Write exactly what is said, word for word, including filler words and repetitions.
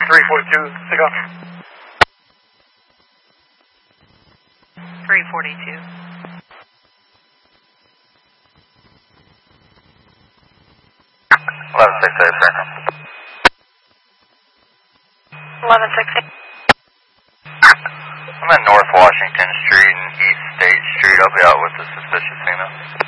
three forty-two, take off. three forty-two. eleven six eight, Franklin. eleven six eight. I'm at North Washington Street and East State Street. I'll be out with the suspicious female.